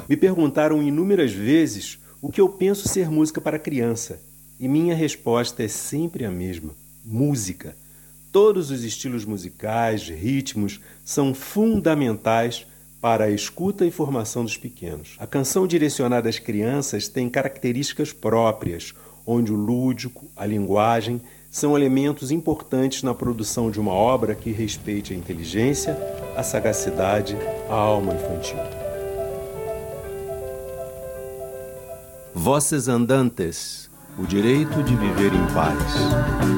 Me perguntaram inúmeras vezes o que eu penso ser música para criança. E minha resposta é sempre a mesma: música. Todos os estilos musicais, ritmos, são fundamentais para a escuta e formação dos pequenos. A canção direcionada às crianças tem características próprias, onde o lúdico, a linguagem, são elementos importantes na produção de uma obra que respeite a inteligência, a sagacidade, a alma infantil. Voces Andantes, o direito de viver em paz.